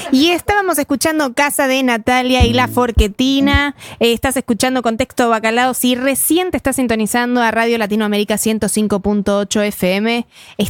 Y estábamos escuchando Casa de Natalia y La Forquetina. Estás escuchando Contexto Bacalao. Si recién te estás sintonizando a Radio Latinoamérica 105.8 FM,